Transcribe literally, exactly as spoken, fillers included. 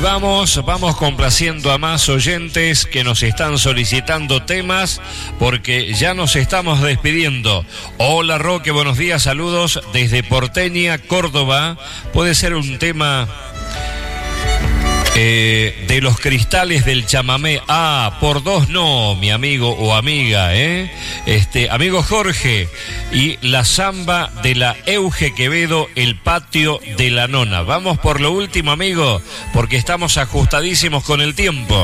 vamos, vamos complaciendo a más oyentes que nos están solicitando temas porque ya nos estamos despidiendo. Hola Roque, buenos días, saludos desde Porteña, Córdoba. Puede ser un tema eh, de los cristales del chamamé. Ah, por dos no, mi amigo o amiga, ¿eh? Este, amigo Jorge, y la samba de la Euge Quevedo, el patio de la nona. Vamos por lo último, amigo, porque estamos ajustadísimos con el tiempo.